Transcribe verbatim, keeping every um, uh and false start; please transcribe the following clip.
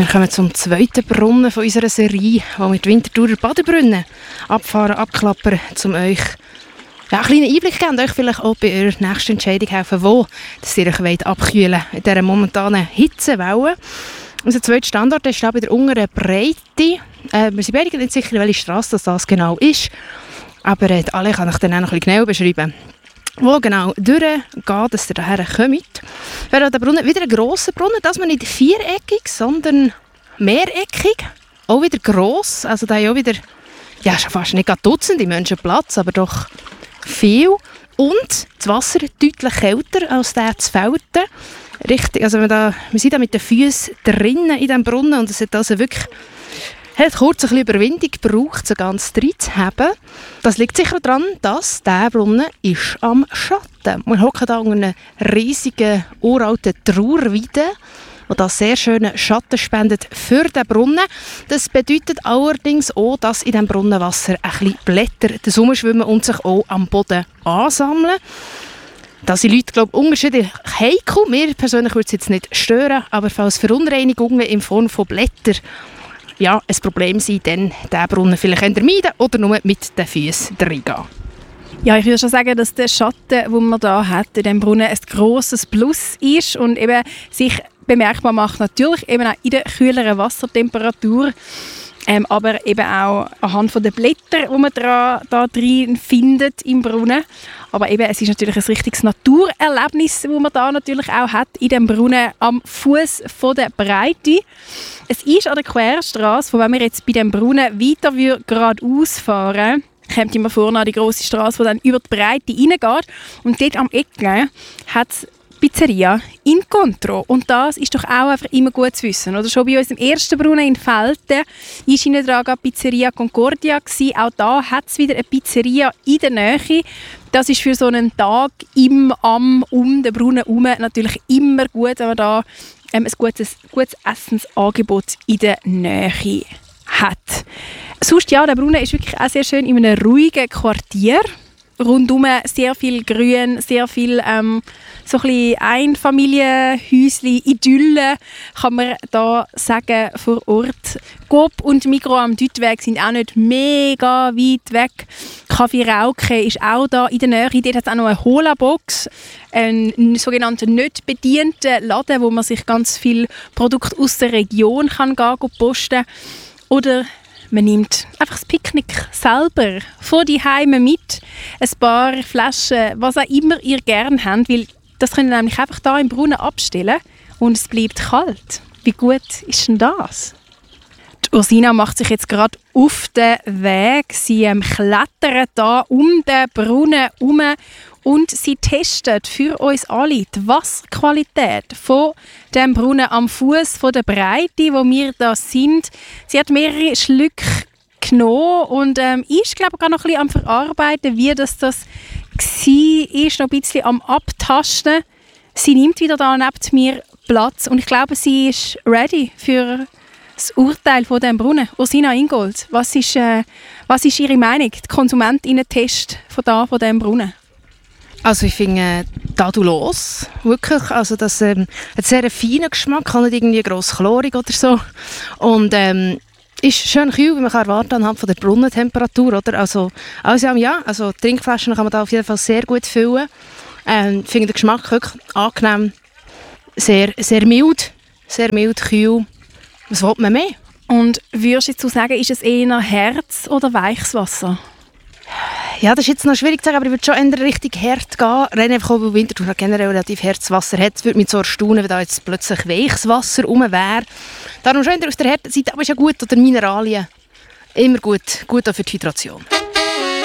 Wir kommen zum zweiten Brunnen von unserer Serie, wo wir die Winterthurer Badebrunnen abfahren, abklappern, um euch ja, einen kleinen Einblick geben und euch vielleicht auch bei eurer nächsten Entscheidung helfen, wo dass ihr euch abkühlen wollt in dieser momentanen Hitzewelle. Unser zweiter Standort ist hier bei der unteren Breite. Äh, wir sind beide nicht sicher, welche Strasse das, das genau ist, aber äh, alle kann ich dann auch noch ein bisschen genauer beschreiben. Wo genau durchgeht, dass ihr hierher kommt. Wäre der Brunnen wieder ein grosser Brunnen, das mal nicht viereckig, sondern mehreckig. Auch wieder gross, also da haben auch wieder, ja, schon fast nicht Dutzende Menschen Platz, aber doch viel. Und das Wasser deutlich kälter als der zu Felten. Richtig, also wir, da, wir sind da mit den Füßen drinnen in diesem Brunnen und es hat also wirklich hat kurz ein bisschen Überwindung gebraucht, so ganz drin zu haben. Das liegt sicher daran, dass dieser Brunnen ist am Schatten. Wir hocken hier unter einer riesigen, uralten Trauerweide, die da sehr schönen Schatten spendet für den Brunnen. Das bedeutet allerdings auch, dass in diesem Brunnenwasser ein bisschen Blätter schwimmen und sich auch am Boden ansammeln. Da sind Leute, glaube ich, unterschiedlich heikel. Mir persönlich würde es jetzt nicht stören, aber falls Verunreinigungen in Form von Blättern ja, ein Problem sein, dann diesen Brunnen vielleicht meiden oder nur mit den Füßen reingehen. Ja, ich würde schon sagen, dass der Schatten, den man hier hat, in diesem Brunnen ein grosses Plus ist und eben sich bemerkbar macht, natürlich eben auch in der kühleren Wassertemperatur, ähm, aber eben auch anhand der Blätter, die man da, da drin findet im Brunnen. Aber eben, es ist natürlich ein richtiges Naturerlebnis, das man da natürlich auch hat in dem Brunnen am Fuß der Breite. Es ist an der Querstrasse, wenn wir jetzt bei dem Brunnen weiter geradeaus fahren, kommt immer vorne an die grosse Strasse, die dann über die Breite reingeht. Und dort am Ecke hat es Pizzeria Incontro. Und das ist doch auch einfach immer gut zu wissen. Oder schon bei uns im ersten Brunnen in Velten war hinten dran Pizzeria Concordia gewesen. Auch da hat es wieder eine Pizzeria in der Nähe. Das ist für so einen Tag im, am, um den Brunnen herum natürlich immer gut, wenn man da ähm, ein gutes, gutes Essensangebot in der Nähe hat. Sonst, ja, der Brunnen ist wirklich auch sehr schön in einem ruhigen Quartier. Rundum sehr viel Grün, sehr viel ähm, so ein bisschen Einfamilienhäuschen, Idylle, kann man da sagen, vor Ort. Coop und Migros am Deutweg sind auch nicht mega weit weg. Kaffee Rauke ist auch da in der Nähe. Dort hat es auch noch eine Hola-Box, einen sogenannten nicht bedienten Laden, wo man sich ganz viele Produkte aus der Region kann gehen, posten kann. Oder man nimmt einfach das Picknick selber von die Heime mit. Ein paar Flaschen, was auch immer ihr gerne habt, weil das könnt ihr nämlich einfach hier im Brunnen abstellen und es bleibt kalt. Wie gut ist denn das? Die Ursina macht sich jetzt gerade auf den Weg. Sie ähm, klettert hier um den Brunnen herum und sie testet für uns alle die Wasserqualität von dem Brunnen am Fuß der Breite, wo wir da sind. Sie hat mehrere Schlücke genommen und ähm, ist, glaube ich, noch ein bisschen am Verarbeiten, wie das, das war, ist noch ein bisschen am Abtasten. Sie nimmt wieder da neben mir Platz und ich glaube, sie ist ready für das Urteil von dem Brunnen. Ursina Ingold, was ist, äh, was ist Ihre Meinung, der Konsumentinnen-Test von, da, von diesem Brunnen? Also ich finde äh, tadellos, wirklich. Also das ähm, hat sehr einen feinen Geschmack, hat nicht irgendwie gross chlorig oder so. Und ähm, ist schön kühl, wie man kann erwarten anhand von der Brunnentemperatur, oder? Also, also ja, also Trinkflaschen kann man da auf jeden Fall sehr gut füllen. Ähm, ich finde den Geschmack wirklich angenehm, sehr, sehr mild, sehr mild, kühl. Was will man mehr? Und würdest du jetzt sagen, ist es eher Herz- oder weiches Wasser? Ja, das ist jetzt noch schwierig zu sagen, aber ich würde schon eher richtig hart gehen. Rein einfach auch, weil Winterthur generell relativ hartes Wasser hat. Es würde mich so erstaunen, wenn da jetzt plötzlich weiches Wasser rum wäre. Darum schon eher aus der harten Seite, aber ist ja gut. Oder Mineralien. Immer gut. Gut auch für die Hydration.